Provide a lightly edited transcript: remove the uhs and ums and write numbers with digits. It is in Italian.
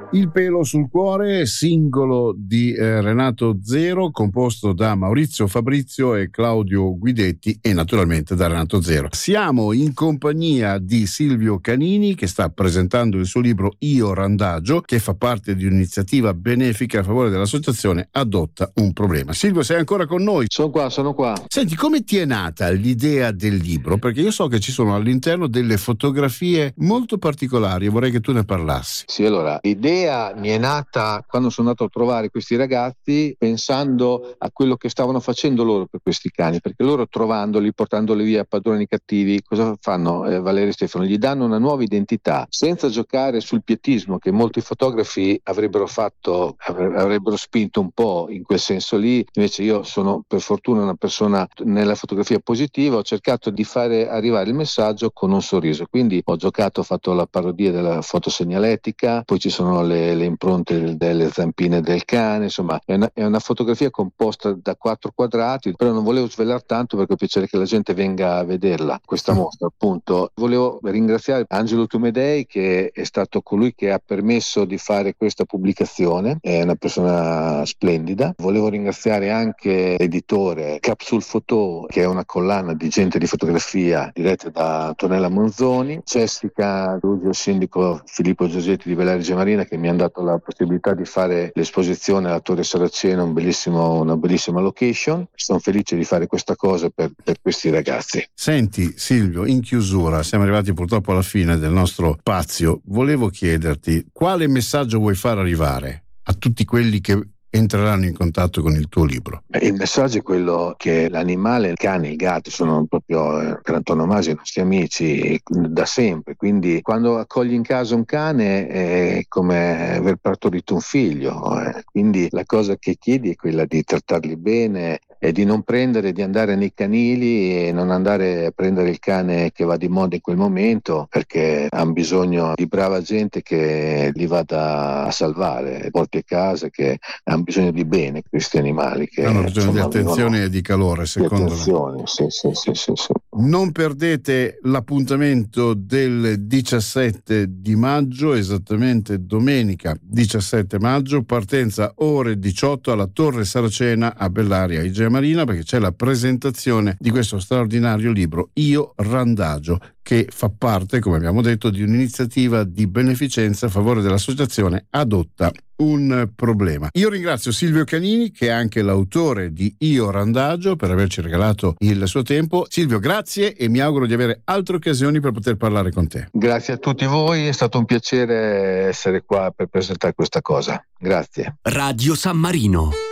Il pelo sul cuore, singolo di Renato Zero, composto da Maurizio Fabrizio e Claudio Guidetti e naturalmente da Renato Zero. Siamo in compagnia di Silvio Canini che sta presentando il suo libro Io Randagio, che fa parte di un'iniziativa benefica a favore dell'associazione Adotta un Problema. Silvio, sei ancora con noi? Sono qua. Senti, come ti è nata l'idea del libro? Perché io so che ci sono all'interno delle fotografie molto particolari e vorrei che tu ne parlassi. Sì, allora, l'idea mi è nata quando sono andato a trovare questi ragazzi pensando a quello che stavano facendo loro per questi cani, perché loro trovandoli, portandoli via padroni cattivi, cosa fanno Valerio e Stefano? Gli danno una nuova identità, senza giocare sul pietismo che molti fotografi avrebbero spinto un po' in quel senso lì. Invece io sono per fortuna una persona nella fotografia positiva, ho cercato di fare arrivare il messaggio con un sorriso, quindi ho fatto la parodia della fotosegnaletica, poi ci sono le impronte delle zampine del cane, insomma è una fotografia composta da 4 quadrati, però non volevo svelare tanto perché ho piacere che la gente venga a vederla, questa mostra appunto. Volevo ringraziare Angelo Tumedei che è stato colui che ha permesso di fare questa pubblicazione, è una persona splendida. Volevo ringraziare anche l'editore Capsule Photo, che è una collana di gente di fotografia diretta da Antonella Monzoni, Jessica Rugio, sindaco Filippo Giorgetti di Bellaria Marina, che mi hanno dato la possibilità di fare l'esposizione alla Torre Saraceno, una bellissima location. Sono felice di fare questa cosa per questi ragazzi. Senti Silvio, in chiusura, siamo arrivati purtroppo alla fine del nostro spazio. Volevo chiederti quale messaggio vuoi far arrivare a tutti quelli che entreranno in contatto con il tuo libro. Il messaggio è quello che l'animale, il cane, il gatto sono proprio per antonomasia i nostri amici da sempre, quindi quando accogli in casa un cane è come aver partorito un figlio, quindi la cosa che chiedi è quella di trattarli bene e di non di andare nei canili e non andare a prendere il cane che va di moda in quel momento, perché hanno bisogno di brava gente che li vada a salvare, porti a casa, che hanno bisogno di bene questi animali che hanno bisogno di attenzione e di calore, secondo me. Sì. Non perdete l'appuntamento del 17 di maggio, esattamente domenica 17 maggio, partenza ore 18 alla Torre Saracena a Bellaria Igea Marina, perché c'è la presentazione di questo straordinario libro Io Randagio, che fa parte, come abbiamo detto, di un'iniziativa di beneficenza a favore dell'associazione Adotta un Problema. Io ringrazio Silvio Canini, che è anche l'autore di Io Randagio, per averci regalato il suo tempo. Silvio, grazie e mi auguro di avere altre occasioni per poter parlare con te. Grazie a tutti voi, è stato un piacere essere qua per presentare questa cosa. Grazie. Radio San Marino.